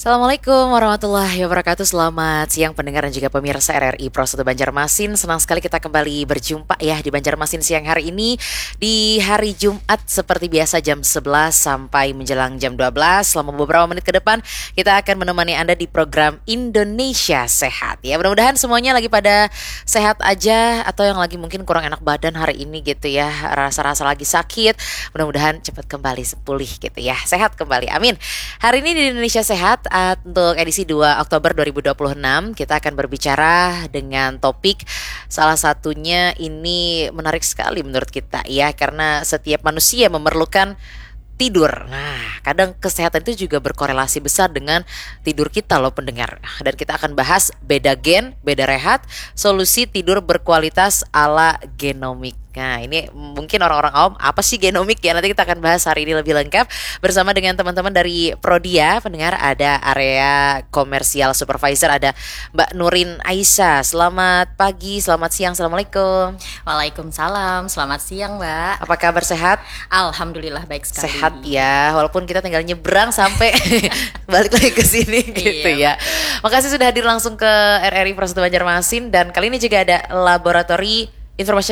Assalamualaikum warahmatullahi wabarakatuh. Selamat siang pendengar dan juga pemirsa RRI Pro 1 Banjarmasin. Senang sekali kita kembali berjumpa ya di Banjarmasin siang hari ini. Di hari Jumat seperti biasa jam 11 sampai menjelang jam 12. Selama beberapa menit ke depan kita akan menemani Anda di program Indonesia Sehat. Ya, mudah-mudahan semuanya lagi pada sehat aja, atau yang lagi mungkin kurang enak badan hari ini gitu ya, rasa-rasa lagi sakit, mudah-mudahan cepat kembali pulih gitu ya, sehat kembali, amin. Hari ini di Indonesia Sehat, untuk edisi 2 Oktober 2026 kita akan berbicara dengan topik, salah satunya ini menarik sekali menurut kita ya, karena setiap manusia memerlukan tidur. Nah, kadang kesehatan itu juga berkorelasi besar dengan tidur kita loh pendengar. Dan kita akan bahas beda gen, beda rehat, solusi tidur berkualitas ala genomik. Nah, ini mungkin orang-orang awam, apa sih genomik ya? Nanti kita akan bahas hari ini lebih lengkap bersama dengan teman-teman dari Prodia. Pendengar, ada area komersial supervisor, ada Mbak Nurin Aisyah. Selamat pagi, selamat siang, Assalamualaikum. Waalaikumsalam, selamat siang Mbak. Apa kabar, sehat? Alhamdulillah baik sekali. Sehat ya, walaupun kita tinggal nyebrang sampai balik lagi ke sini gitu ya. Makasih sudah hadir langsung ke RRI Pro 1 Banjarmasin. Dan kali ini juga ada Laboratory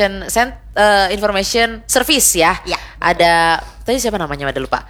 Information Service ya. Ya. Ada, tadi siapa namanya, ada lupa.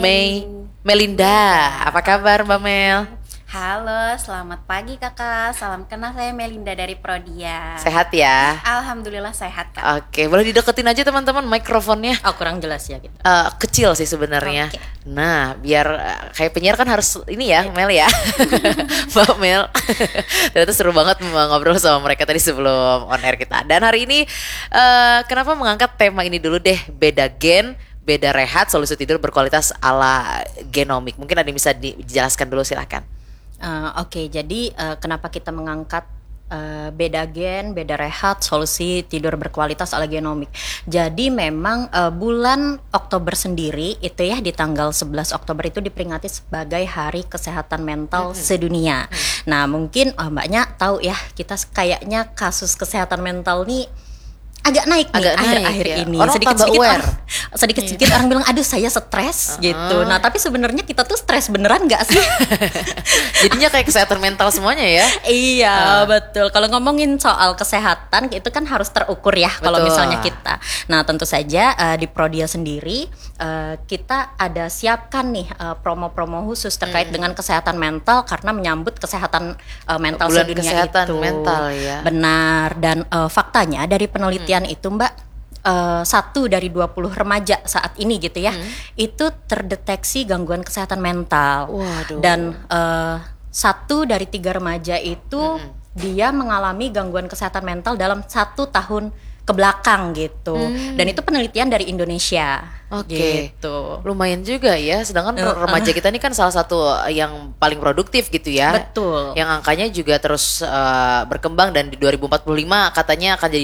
Melinda. Apa kabar Mbak Mel? Halo, selamat pagi kakak. Salam kenal, saya Melinda dari Prodia. Sehat ya? Alhamdulillah sehat kak. Oke, boleh dideketin aja teman-teman mikrofonnya. Oh, kurang jelas ya gitu. Kecil sih sebenarnya. Oke. Nah, biar kayak penyiar kan harus ini ya, Mel ya. Mbak Mel. Ternyata seru banget ngobrol sama mereka tadi sebelum on air kita. Dan hari ini kenapa mengangkat tema ini dulu deh, beda gen, beda rehat, solusi tidur berkualitas ala genomik. Mungkin ada yang bisa dijelaskan dulu, silahkan. Oke, jadi kenapa kita mengangkat beda gen, beda rehat, solusi tidur berkualitas ala genomik. Jadi memang bulan Oktober sendiri itu ya, di tanggal 11 Oktober itu diperingati sebagai Hari Kesehatan Mental Sedunia. Nah, mungkin Mbaknya tahu ya, kita kayaknya kasus kesehatan mental nih agak naik nih akhir-akhir ya. ini. Orang tambah aware. Sedikit-sedikit orang bilang, aduh saya stres gitu. Nah, tapi sebenarnya kita tuh stres beneran nggak sih? Jadinya kayak kesehatan mental semuanya ya. Iya, betul. Kalau ngomongin soal kesehatan itu kan harus terukur ya. Kalau misalnya kita. Nah, tentu saja di Prodia sendiri kita ada siapkan nih promo-promo khusus terkait dengan kesehatan mental, karena menyambut kesehatan mental Bulan sedunia kesehatan itu. mental ya. Benar. Dan faktanya dari penelitian itu Mbak, 1 dari 20 remaja saat ini gitu ya, itu terdeteksi gangguan kesehatan mental. Waduh. Dan 1 dari 3 remaja itu dia mengalami gangguan kesehatan mental dalam 1 tahun ke belakang gitu. Dan itu penelitian dari Indonesia. Oke. Gitu. Lumayan juga ya. Sedangkan remaja kita ini kan salah satu yang paling produktif gitu ya. Betul. Yang angkanya juga terus berkembang, dan di 2045 katanya akan jadi